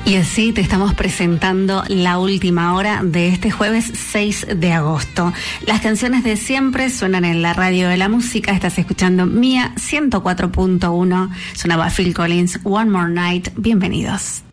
Y así te estamos presentando la última hora de este jueves 6 de agosto. Las canciones de siempre suenan en la radio de la música. Estás escuchando Mía 104.1. Sonaba Phil Collins, One More Night. Bienvenidos.